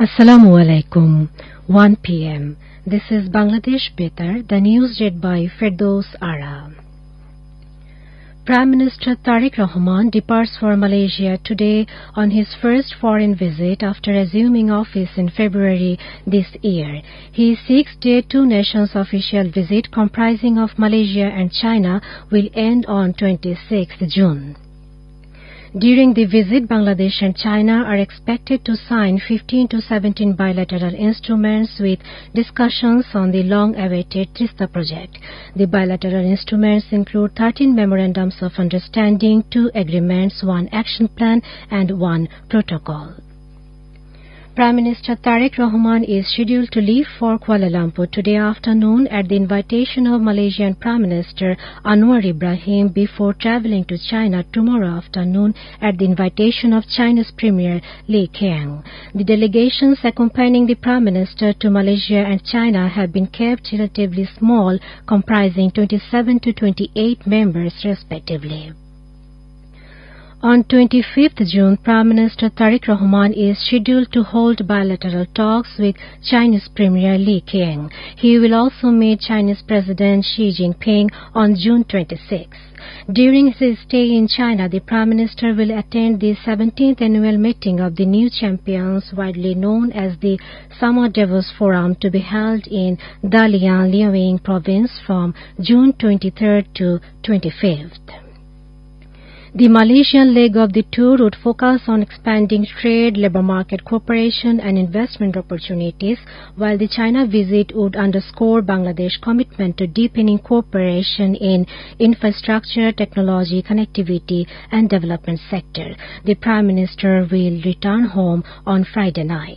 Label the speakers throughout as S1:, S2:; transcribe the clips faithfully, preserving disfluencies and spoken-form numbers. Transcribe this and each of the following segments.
S1: Assalamu alaikum. one p m This is Bangladesh Betar, the news read by Firdaus Ara. Prime Minister Tariq Rahman departs for Malaysia today on his first foreign visit after assuming office in February this year. His six-day two-nations official visit comprising of Malaysia and China will end on twenty-sixth June. During the visit, Bangladesh and China are expected to sign fifteen to seventeen bilateral instruments with discussions on the long-awaited Trista project. The bilateral instruments include thirteen memorandums of understanding, two agreements, one action plan, and one protocol. Prime Minister Tariq Rahman is scheduled to leave for Kuala Lumpur today afternoon at the invitation of Malaysian Prime Minister Anwar Ibrahim before travelling to China tomorrow afternoon at the invitation of China's Premier Li Qiang. The delegations accompanying the Prime Minister to Malaysia and China have been kept relatively small, comprising twenty-seven to twenty-eight members respectively. On twenty-fifth June, Prime Minister Tariq Rahman is scheduled to hold bilateral talks with Chinese Premier Li Qiang. He will also meet Chinese President Xi Jinping on June twenty-sixth. During his stay in China, the Prime Minister will attend the seventeenth annual meeting of the New Champions, widely known as the Summer Davos Forum, to be held in Dalian, Liaoning Province from June twenty-third to twenty-fifth. The Malaysian leg of the tour would focus on expanding trade, labour market cooperation and investment opportunities, while the China visit would underscore Bangladesh's commitment to deepening cooperation in infrastructure, technology, connectivity and development sector. The Prime Minister will return home on Friday night.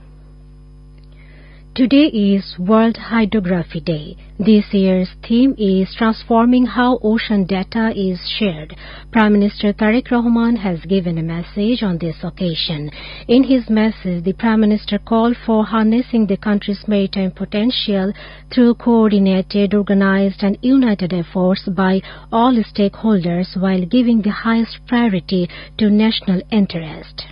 S1: Today is World Hydrography Day. This year's theme is transforming how ocean data is shared. Prime Minister Tariq Rahman has given a message on this occasion. In his message, the Prime Minister called for harnessing the country's maritime potential through coordinated, organized and united efforts by all stakeholders while giving the highest priority to national interest.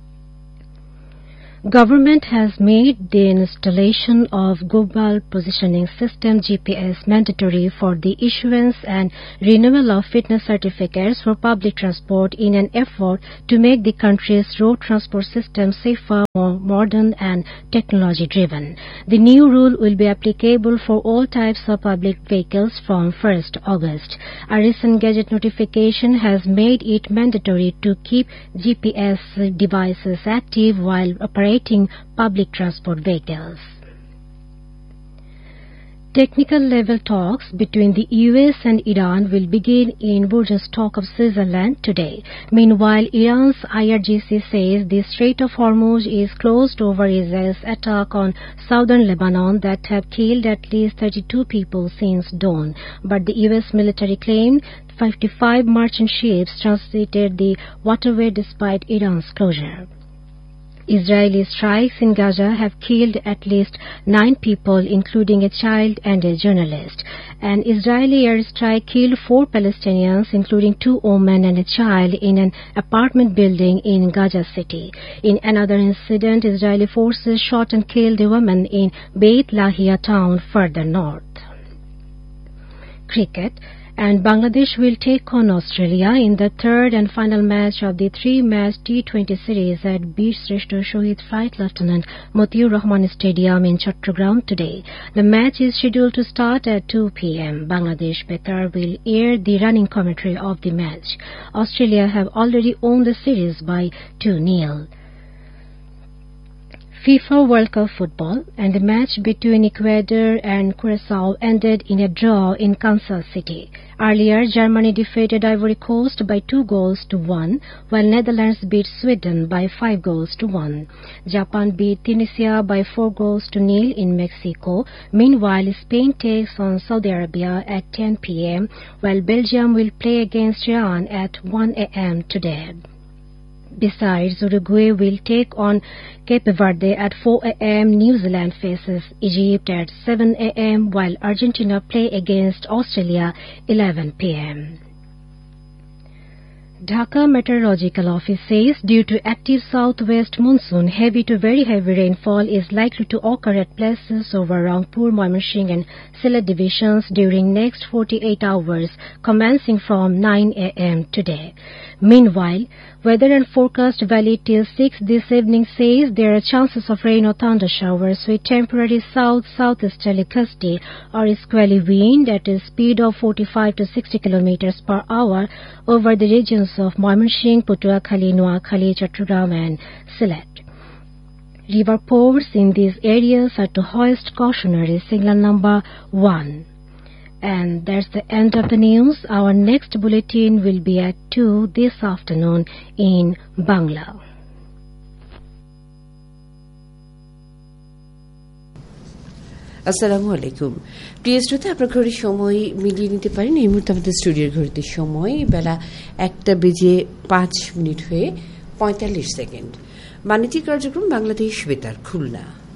S1: Government has made the installation of Global Positioning System G P S mandatory for the issuance and renewal of fitness certificates for public transport in an effort to make the country's road transport system safer, more modern and technology-driven. The new rule will be applicable for all types of public vehicles from first August. A recent Gazette notification has made it mandatory to keep G P S devices active while operating public transport vehicles. Technical level talks between the U S and Iran will begin in Burgenstock of Switzerland today. Meanwhile, Iran's I R G C says the Strait of Hormuz is closed over Israel's attack on southern Lebanon that have killed at least thirty-two people since dawn. But the U S military claimed fifty-five merchant ships transited the waterway despite Iran's closure. Israeli strikes in Gaza have killed at least nine people, including a child and a journalist. An Israeli airstrike killed four Palestinians, including two women and a child, in an apartment building in Gaza City. In another incident, Israeli forces shot and killed a woman in Beit Lahia town further north. Cricket. And Bangladesh will take on Australia in the third and final match of the three-match T twenty series at Bir Shrestha Shohid Flight Lieutenant Motiur Rahman Stadium in Chattogram today. The match is scheduled to start at two p m Bangladesh Betar will air the running commentary of the match. Australia have already won the series by two nil. FIFA World Cup football, and the match between Ecuador and Curacao ended in a draw in Kansas City. Earlier, Germany defeated Ivory Coast by two goals to one, while Netherlands beat Sweden by five goals to one. Japan beat Tunisia by four goals to nil in Mexico. Meanwhile, Spain takes on Saudi Arabia at ten p m, while Belgium will play against Iran at one a m today. Besides, Uruguay will take on Cape Verde at four a m New Zealand faces Egypt at seven a m while Argentina play against Australia eleven p m Dhaka Meteorological Office says due to active southwest monsoon, heavy to very heavy rainfall is likely to occur at places over Rangpur, Moimansingh and Sylhet divisions during next forty-eight hours, commencing from nine a m today. Meanwhile, Weather and Forecast Valley till six this evening says there are chances of rain or thunder showers with temporary south-southeasterly gusty or squally wind at a speed of forty-five to sixty kilometers per hour over the regions of Moimansingh, Patuakhali, Noakhali, Chattogram and Sylhet. River ports in these areas are to hoist cautionary signal number one. And that's the end of the news. Our next bulletin will be at two this afternoon in Bangla.
S2: আসসালামু আলাইকুম প্রিয় শ্রোতা, আপনার ঘড়ির সময় মিলিয়ে নিতে পারেন। এই মুহূর্তে আমাদের স্টুডিওর ঘড়িতে সময় বেলা একটা বেজে পাঁচ মিনিট হয়ে পঁয়তাল্লিশ সেকেন্ড। বাণিজ্যিক কার্যক্রম বাংলাদেশ বেতার খুলনা।